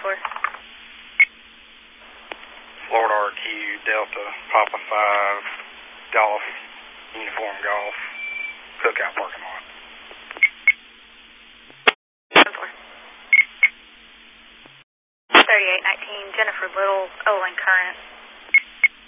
4. Florida RQ, Delta, Papa 5, Golf, Uniform Golf, Cookout parking lot. 4. 3819, Jennifer Little, Olin Current.